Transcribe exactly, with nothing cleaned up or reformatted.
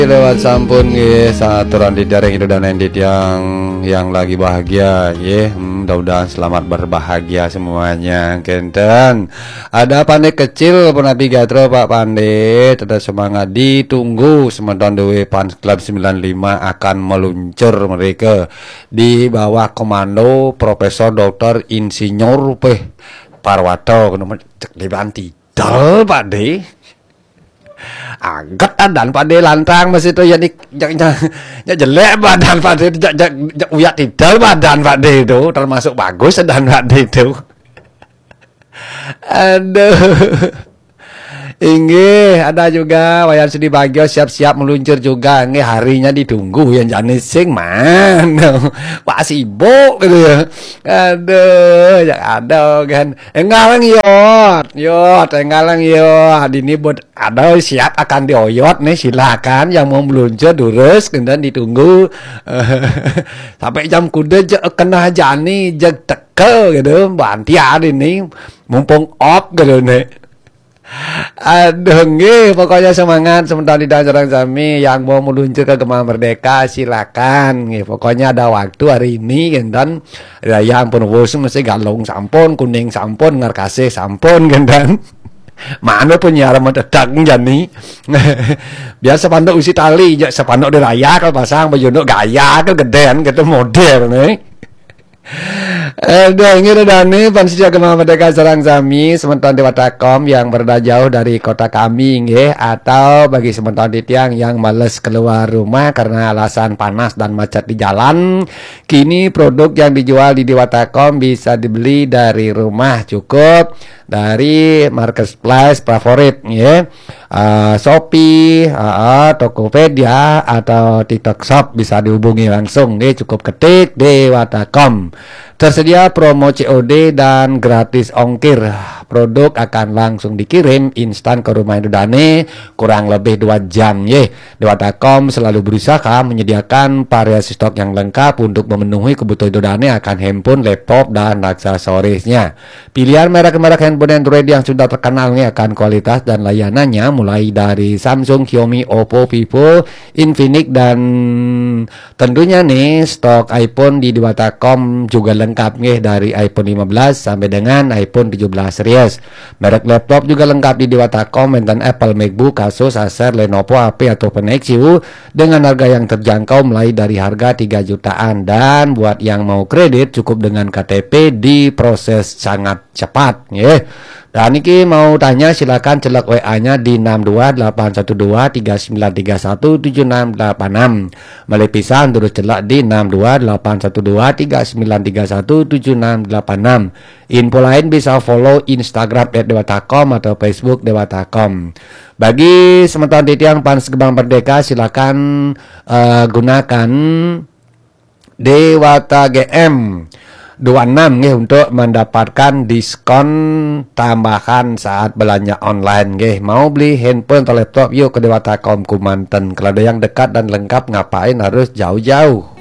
Lewat sampun nggih saturan di daring itu dan endit yang yang lagi bahagia nggih. Hmm, mudah-mudahan selamat berbahagia semuanya. Kenten. Ada pandai kecil pun nabi gatro Pak Pandit, ada semangat ditunggu sementon dewe Fans Club sembilan puluh lima akan meluncur mereka di bawah komando Profesor Doktor Insinyur P Parwato nomor cek dibanti. Dal Pak De. Angkat dan pada lantang masih itu jadi ya jelek badan pada uyak tidak badan pada itu termasuk bagus dan pada itu aduh ini ada juga Wayan Sudi Bagio siap-siap meluncur juga nge harinya ditunggu yang jenis sing mana Pak sibuk gitu ya aduh ya ada kan engalang yot yot engalang yot ini buat ada siap akan dioyot nih silakan yang mau meluncur durus kemudian ditunggu sampai jam kuda kena jani jeg tekel gitu bantian ini mumpung op gitu nih. Aduh nggih, pokoknya semangat sementara di dalam kami yang mau meluncur ke Gema Merdeka silakan nggih. Pokoknya ada waktu hari ini dan raya ampun wus mesti galung sampun, kuning sampun, ngarkasih sampun kan. Mana punya arah mendadak jani. Biasa pandok usi tali, ya sepandok di raya kalau pasang baju ndok gaya kan gedean gitu model nih. Ada ini Dani Pansija Gema Merdeka Sarang Sami sementon di Watakom yang berada jauh dari kota kami nggih, atau bagi sementon di tiang yang males keluar rumah karena alasan panas dan macet di jalan, kini produk yang dijual di Watakom bisa dibeli dari rumah cukup dari marketplace favorit ya. Uh, Shopee, uh, Tokopedia atau TikTok Shop bisa dihubungi langsung nih, cukup ketik di Watakom. Tersedia promo C O D dan gratis ongkir. Produk akan langsung dikirim instan ke rumah Dani kurang lebih dua jam ye. Di Watakom selalu berusaha menyediakan variasi stok yang lengkap untuk memenuhi kebutuhan Dani akan handphone, laptop dan aksesorisnya. Pilihan merek-merek handphone Android yang sudah terkenal nih akan kualitas dan layanannya mulai dari Samsung, Xiaomi, Oppo, Vivo, Infinix dan tentunya nih stok iPhone di Watakom juga lengkap nih dari iPhone lima belas sampai dengan iPhone tujuh belas series. Merek laptop juga lengkap di Watakom dan Apple, MacBook, Asus, Acer, Lenovo, H P ataupun X U dengan harga yang terjangkau mulai dari harga tiga jutaan, dan buat yang mau kredit cukup dengan K T P diproses sangat cepat ya. Dan ini mau tanya silakan celak W A-nya di enam dua delapan satu dua tiga sembilan tiga satu tujuh enam delapan enam. Melepisan terus celak di enam dua delapan satu dua tiga sembilan tiga satu tujuh enam delapan enam. Info lain bisa follow Instagram at Dewatakom atau Facebook Dewatakom. Bagi sementara titian Fans Gema Merdeka silakan uh, gunakan Dewata G M dua puluh enam nggih untuk mendapatkan diskon tambahan saat belanja online nggih. Mau beli handphone atau laptop yuk ke Dewatakom Kumanten. Kalau ada yang dekat dan lengkap ngapain harus jauh-jauh.